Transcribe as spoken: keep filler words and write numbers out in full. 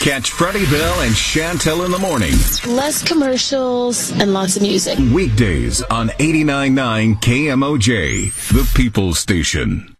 Catch Freddie Bell and Chantel in the morning. Less commercials and lots of music. Weekdays on eighty-nine point nine K M O J, the People's Station.